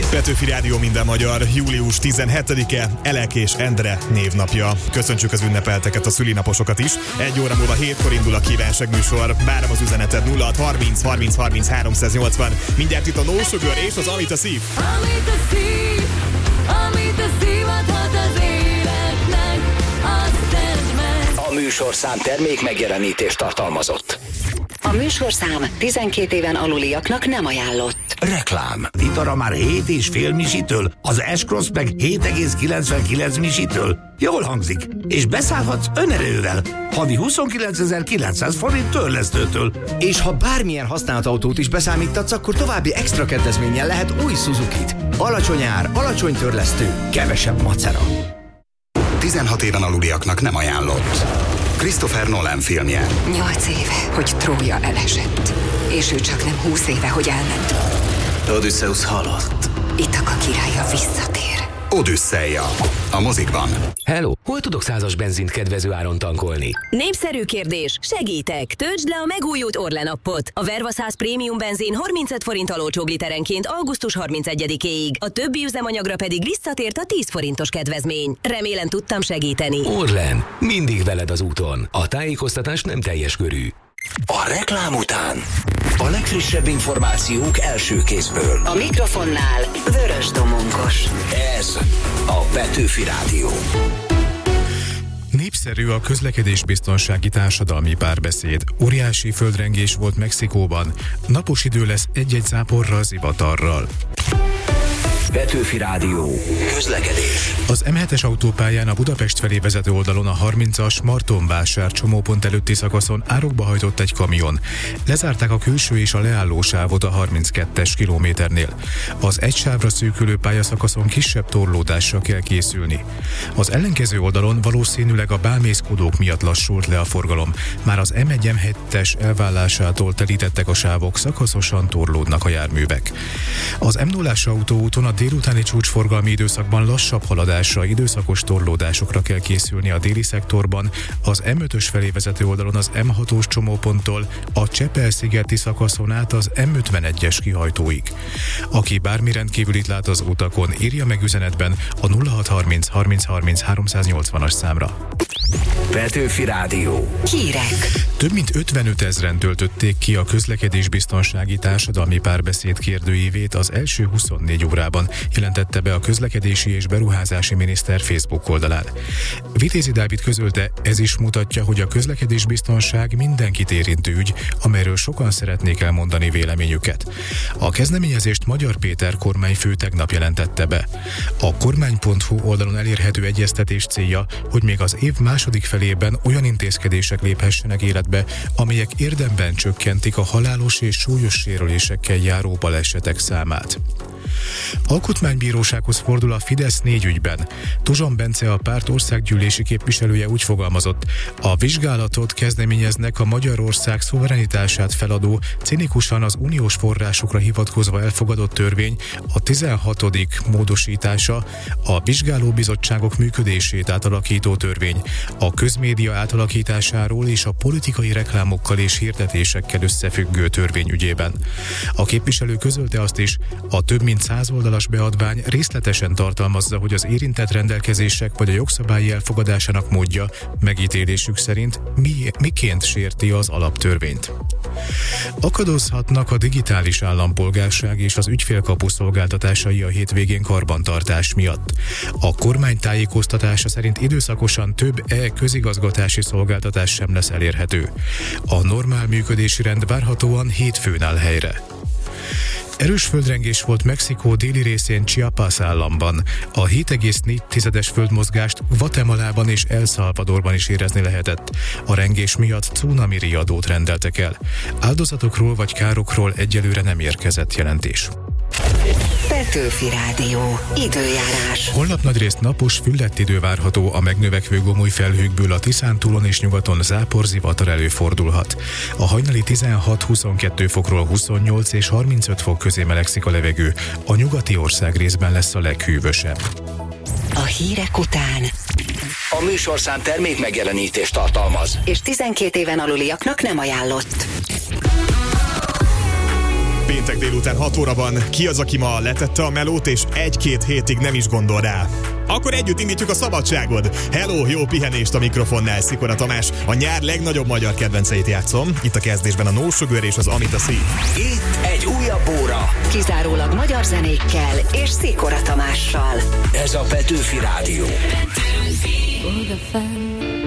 Petőfi Rádió minden magyar, július 17-e, Elek és Endre névnapja. Köszöntsük az ünnepelteket, a szülinaposokat is. 1 óra múlva 7-kor indul a kívánság műsor. Várom az üzeneted 0630 30 30 380. Mindjárt itt a No Sugar és az Amit a szív. Amit a szív adhat az életnek, azt tedd meg. A műsorszám termék megjelenítést tartalmazott. A műsorszám 12 éven aluliaknak nem ajánlott. Reklám. Itara már 7,5 misitől, az S-Cross meg 7,99 misitől. Jól hangzik, és beszállhatsz önerővel. Havi 29.900 forint törlesztőtől. És ha bármilyen használt autót is beszámítatsz, akkor további extra kedvezménnyel lehet új Suzukit. Alacsony ár, alacsony törlesztő, kevesebb macera. 16 éven aluliaknak nem ajánlott. Christopher Nolan filmje. 8 éve, hogy Trója elesett. És ő csak nem 20 éve, hogy elment. Odysseus halott. Ithaca királya visszatér. Odüsszeia. A mozikban. Hello, hol tudok 100-as benzint kedvező áron tankolni? Népszerű kérdés, segítek! Töltsd le a megújult Orlen appot. A Verva 100 prémium benzin 35 forint alócsogliterenként augusztus 31-éig. A többi üzemanyagra pedig visszatért a 10 forintos kedvezmény. Remélem tudtam segíteni. Orlen, mindig veled az úton. A tájékoztatás nem teljes körű. A reklám után a legfrissebb információk első kézből. A mikrofonnál Vörös Domonkos. Ez a Petőfi Rádió. Népszerű a közlekedésbiztonsági társadalmi párbeszéd. Óriási földrengés volt Mexikóban. Napos idő lesz egy-egy záporral, zivatarral. Petőfi Rádió. Közlekedés. Az M7-es autópályán a Budapest felé vezető oldalon a 30-as Martonvásár csomópont előtti szakaszon árokba hajtott egy kamion. Lezárták a külső és a leálló sávot a 32-es kilométernél. Az egy sávra szűkülő pályaszakaszon kisebb torlódásra kell készülni. Az ellenkező oldalon valószínűleg a bálmészkodók miatt lassult le a forgalom. Már az M1-M7-es elvállásától telítettek a sávok, szakaszosan torlódnak a járművek. Az M0-as autóúton a délutáni csúcsforgalmi időszakban lassabb haladásra, időszakos torlódásokra kell készülni a déli szektorban, az M5-ös felé vezető oldalon az M6-os csomóponttól a Csepel-szigeti szakaszon át az M51-es kihajtóig. Aki bármi rendkívülit lát az utakon, írja meg üzenetben a 0630 30 30 380-as számra. Petőfi Rádió. Hírek. Több mint 55 000-en töltötték ki a közlekedésbiztonsági társadalmi párbeszéd kérdőívét az első 24 órában, jelentette be a közlekedési és beruházási miniszter Facebook oldalán. Vitézi Dávid közölte, ez is mutatja, hogy a közlekedésbiztonság mindenkit érintő ügy, amelyről sokan szeretnék elmondani véleményüket. A kezdeményezést Magyar Péter kormányfő tegnap jelentette be. A kormány.hu oldalon elérhető egyeztetés célja, hogy még az év második felében olyan intézkedések léphessenek életbe, amelyek érdemben csökkentik a halálos és súlyos sérülésekkel járó balesetek számát. Alkotmánybírósághoz fordul a Fidesz 4 ügyben. Tuzson Bence, a párt országgyűlési képviselője úgy fogalmazott, a vizsgálatot kezdeményeznek a Magyarország szuverenitását feladó, cinikusan az uniós forrásokra hivatkozva elfogadott törvény, a 16. módosítása, a vizsgálóbizottságok működését átalakító törvény, a közmédia átalakításáról és a politikai reklámokkal és hirdetésekkel összefüggő törvény ügyében. A képviselő közölte azt is, a több mint 100 oldalas beadvány részletesen tartalmazza, hogy az érintett rendelkezések vagy a jogszabályi elfogadásának módja megítélésük szerint miként sérti az alaptörvényt. Akadozhatnak a digitális állampolgárság és az ügyfélkapu szolgáltatásai a hétvégén karbantartás miatt. A kormány tájékoztatása szerint időszakosan több közigazgatási szolgáltatás sem lesz elérhető. A normál működési rend várhatóan hétfőn áll helyre. Erős földrengés volt Mexikó déli részén Chiapas államban. A 7,4-es földmozgást Guatemalában és El Salvadorban is érezni lehetett. A rengés miatt cunami riadót rendeltek el. Áldozatokról vagy károkról egyelőre nem érkezett jelentés. Petőfi Rádió. Időjárás. Holnap nagyrészt napos, füllett idő várható, a megnövekvő gomoly felhőkből a Tiszántúlon és nyugaton záporzivatar előfordulhat. A hajnali 16-22 fokról 28 és 35 fok közé melegszik a levegő. A nyugati ország részben lesz a leghűvösebb. A hírek után A műsorszám termék megjelenítést tartalmaz. És 12 éven aluliaknak nem ajánlott. Péntek délután 6 óraban ki az, aki ma letette a melót, és 1-2 hétig nem is gondol rá? Akkor együtt indítjuk a szabadságod. Hello, jó pihenést a mikrofonnál, Szikora Tamás. A nyár legnagyobb magyar kedvenceit játszom. Itt a kezdésben a No Sugar és az Amita C. Itt egy újabb óra. Kizárólag magyar zenékkel és Szikora Tamással. Ez a Petőfi Rádió. Odafen